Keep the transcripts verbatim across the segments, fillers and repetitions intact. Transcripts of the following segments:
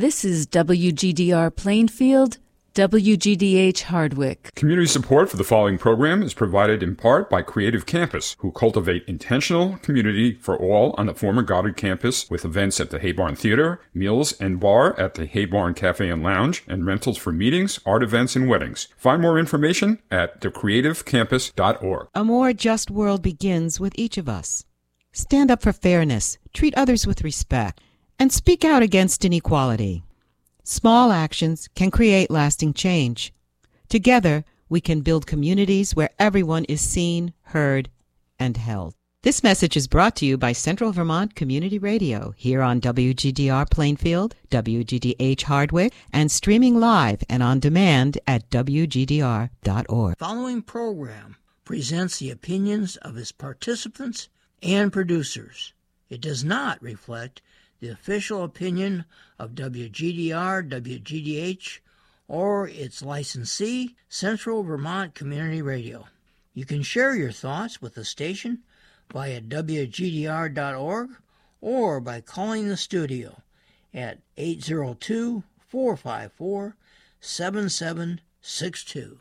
This is W G D R Plainfield, W G D H Hardwick. Community support for the following program is provided in part by Creative Campus, who cultivate intentional community for all on the former Goddard campus with events at the Haybarn Theater, meals and bar at the Haybarn Cafe and Lounge, and rentals for meetings, art events, and weddings. Find more information at the creative campus dot org. A more just world begins with each of us. Stand up for fairness, treat others with respect, and speak out against inequality. Small actions can create lasting change. Together, we can build communities where everyone is seen, heard, and held. This message is brought to you by Central Vermont Community Radio, here on W G D R Plainfield, W G D H Hardwick, and streaming live and on demand at W G D R dot org. The following program presents the opinions of its participants and producers. It does not reflect the official opinion of W G D R, W G D H, or its licensee, Central Vermont Community Radio. You can share your thoughts with the station via W G D R dot org or by calling the studio at eight zero two, four five four, seven seven six two.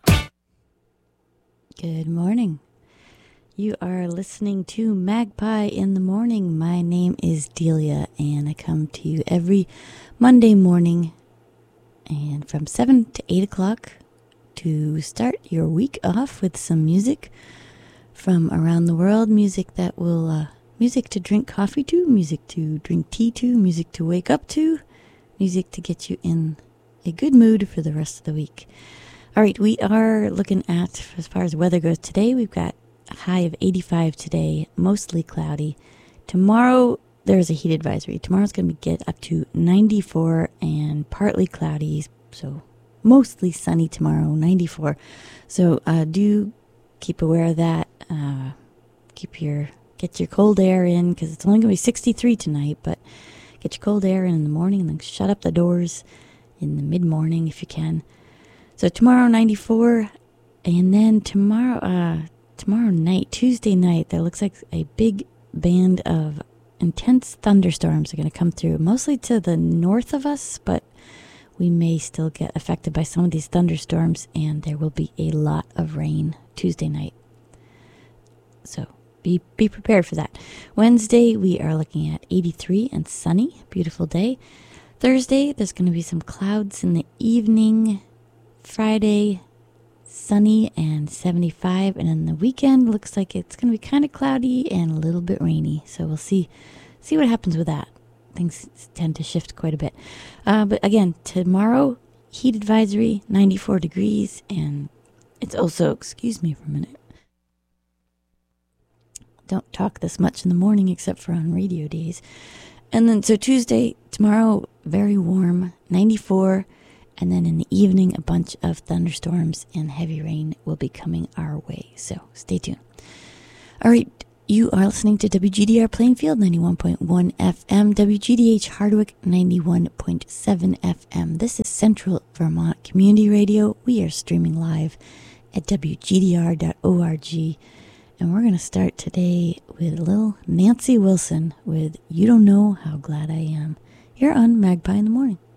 Good morning. You are listening to Magpie in the Morning. My name is Delia, and I come to you every Monday morning and from seven to eight o'clock to start your week off with some music from around the world, music that will, uh, music to drink coffee to, music to drink tea to, music to wake up to, music to get you in a good mood for the rest of the week. All right, we are looking at, as far as weather goes today, we've got a high of eighty-five today, mostly cloudy. Tomorrow, there's a heat advisory. Tomorrow's going to get up to ninety-four and partly cloudy, so mostly sunny tomorrow, ninety-four. So uh, do keep aware of that. Uh, keep your get your cold air in, because it's only going to be sixty-three tonight, but get your cold air in in the morning, and then shut up the doors in the mid-morning if you can. So tomorrow, ninety-four, and then tomorrow, uh, tomorrow night, Tuesday night, there looks like a big band of intense thunderstorms are going to come through, mostly to the north of us, but we may still get affected by some of these thunderstorms, and there will be a lot of rain Tuesday night. So be be prepared for that. Wednesday, we are looking at eighty-three and sunny, beautiful day. Thursday, there's going to be some clouds in the evening. Friday, sunny and seventy-five, and then the weekend looks like it's going to be kind of cloudy and a little bit rainy. So we'll see see what happens with that. Things tend to shift quite a bit. Uh, but again, tomorrow, heat advisory, ninety-four degrees, and it's also, excuse me for a minute. Don't talk this much in the morning except for on radio days. And then, so Tuesday, tomorrow, very warm, ninety-four. And then in the evening, a bunch of thunderstorms and heavy rain will be coming our way. So stay tuned. All right, you are listening to W G D R Plainfield, ninety-one point one F M, W G D H Hardwick, ninety-one point seven F M. This is Central Vermont Community Radio. We are streaming live at W G D R dot org. And we're going to start today with little Nancy Wilson with You Don't Know How Glad I Am, here on Magpie in the Morning.